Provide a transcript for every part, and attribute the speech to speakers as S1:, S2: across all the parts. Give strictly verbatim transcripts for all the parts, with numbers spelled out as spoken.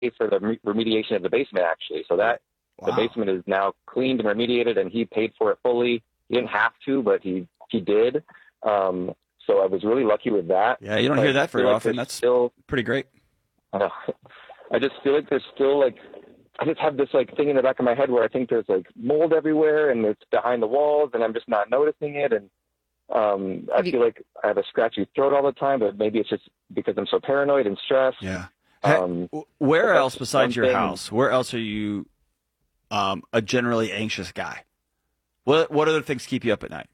S1: for the remediation of the basement, actually. So that wow. the basement is now cleaned and remediated, and he paid for it fully. He didn't have to, but he, he did. Um, so I was really lucky with that.
S2: Yeah, you don't
S1: but
S2: hear that very
S1: like
S2: often. That's
S1: still
S2: pretty great.
S1: Uh, I just feel like there's still like, I just have this like thing in the back of my head where I think there's like mold everywhere and it's behind the walls and I'm just not noticing it. And um, I feel like I have a scratchy throat all the time, but maybe it's just because I'm so paranoid and stressed.
S2: Yeah.
S1: Um,
S2: where else besides your
S1: thing.
S2: house, where else are you um, a generally anxious guy? What What other things keep you up at night?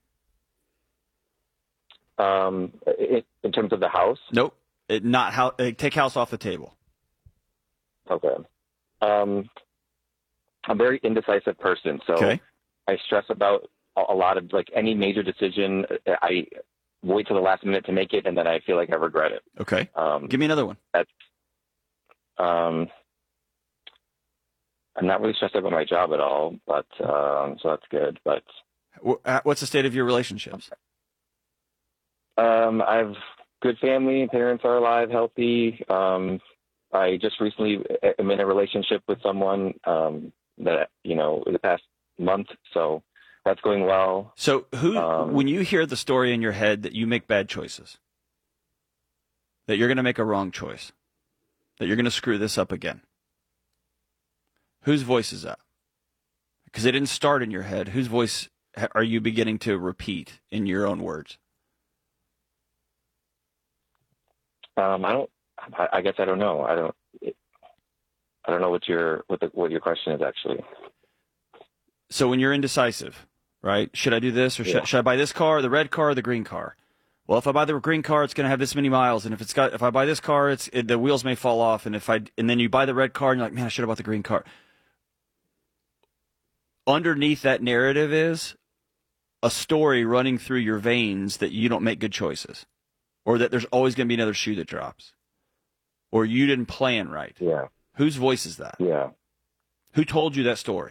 S1: Um, in, in terms of the house?
S2: Nope. It, not how. Take house off the table.
S1: Okay. Um, I'm a very indecisive person, so
S2: okay.
S1: I stress about a lot of like any major decision. I wait till the last minute to make it, and then I feel like I regret it.
S2: Okay.
S1: Um,
S2: Give me another one.
S1: That's, um, I'm not really stressed about my job at all, but um, so that's good. But
S2: what's the state of your relationships?
S1: Um, I've good family. Parents are alive, healthy. Um, I just recently am in a relationship with someone um, that, you know, in the past month. So that's going well.
S2: So who,
S1: um,
S2: when you hear the story in your head that you make bad choices, that you're going to make a wrong choice, that you're going to screw this up again, whose voice is that? Because it didn't start in your head. Whose voice are you beginning to repeat in your own words?
S1: Um, I don't. I, I guess I don't know. I don't. It, I don't know what your what the what your question is actually.
S2: So when you're indecisive, right? Should I do this or should,
S1: yeah.
S2: should I buy this car, the red car, or the green car? Well, if I buy the green car, it's going to have this many miles, and if it's got, if I buy this car, it's it, the wheels may fall off, and if I and then you buy the red car, and you're like, man, I should have bought the green car. Underneath that narrative is a story running through your veins that you don't make good choices. Or that there's always going to be another shoe that drops. Or you didn't plan right.
S1: Yeah.
S2: Whose voice is that?
S1: Yeah.
S2: Who told you that story?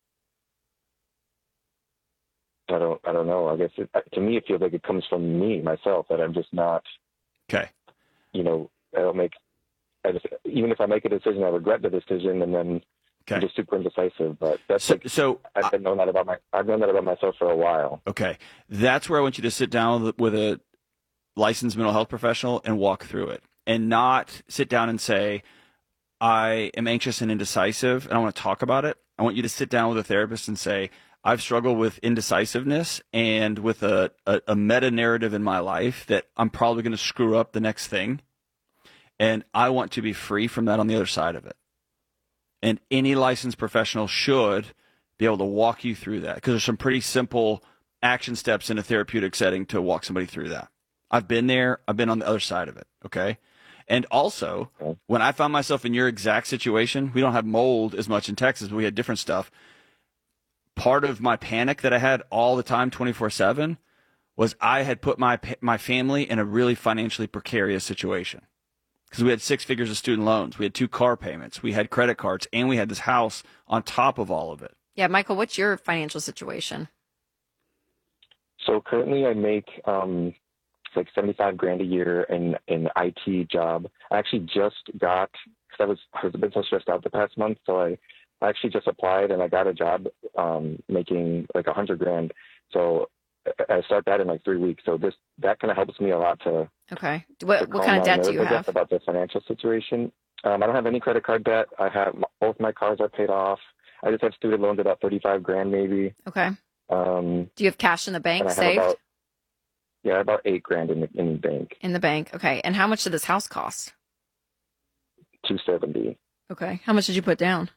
S1: I don't. I don't know. I guess it, to me, it feels like it comes from me myself. That I'm just not.
S2: Okay.
S1: You know, I don't make. I just even if I make a decision, I regret the decision, and then
S2: okay.
S1: I'm just super indecisive. But that's
S2: so.
S1: Like,
S2: so
S1: I've been known that about my. I've known that about myself for a while.
S2: Okay, that's where I want you to sit down with, with a licensed mental health professional and walk through it, and not sit down and say, I am anxious and indecisive and I want to talk about it. I want you to sit down with a therapist and say, I've struggled with indecisiveness and with a, a, a meta narrative in my life that I'm probably going to screw up the next thing. And I want to be free from that on the other side of it. And any licensed professional should be able to walk you through that, because there's some pretty simple action steps in a therapeutic setting to walk somebody through that. I've been there. I've been on the other side of it. Okay. And also, when I found myself in your exact situation, we don't have mold as much in Texas, but we had different stuff. Part of my panic that I had all the time, twenty-four seven, was I had put my my family in a really financially precarious situation. Because we had six figures of student loans. We had two car payments. We had credit cards. And we had this house on top of all of it.
S3: Yeah, Michael, what's your financial situation?
S1: So currently I make um, like seventy-five grand a year in an I T job. I actually just got, because I was, I was a bit so stressed out the past month, so I, I actually just applied and I got a job um, making like a hundred grand. So I start that in like three weeks. So this, that kind of helps me a lot to.
S3: Okay. What, what kind of debt do you have?
S1: About the financial situation. Um, I don't have any credit card debt. I have, both my cars are paid off. I just have student loans about thirty-five grand maybe.
S3: Okay.
S1: Um,
S3: do you have cash in the bank saved?
S1: About, yeah, about eight grand in the, in the bank.
S3: In the bank. Okay. And how much did this house cost?
S1: two seventy.
S3: Okay. How much did you put down?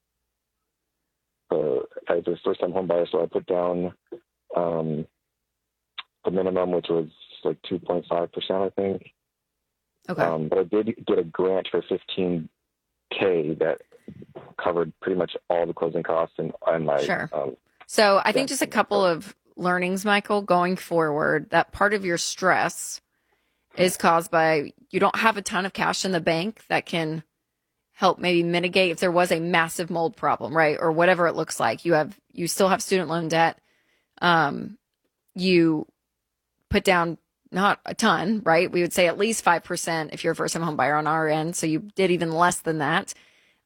S1: Uh, I was a first time home buyer, so I put down um, the minimum, which was like two point five percent, I think.
S3: Okay.
S1: Um, but I did get a grant for fifteen K that covered pretty much all the closing costs and, and my.
S3: Sure.
S1: Um,
S3: so I think just a couple of learnings, Michael, going forward, that part of your stress is caused by you don't have a ton of cash in the bank that can help maybe mitigate if there was a massive mold problem, right? Or whatever it looks like. You have, you still have student loan debt. Um, you put down not a ton, right? We would say at least five percent if you're a first time home buyer on our end. So you did even less than that.